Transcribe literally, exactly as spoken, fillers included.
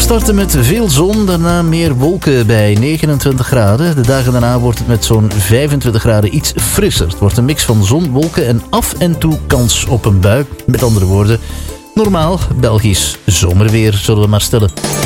starten met veel zon, daarna meer wolken bij negenentwintig graden. De dagen daarna wordt het met zo'n vijfentwintig graden iets frisser. Het wordt een mix van zon, wolken en af en toe kans op een bui. Met andere woorden, normaal Belgisch zomerweer, zullen we maar stellen.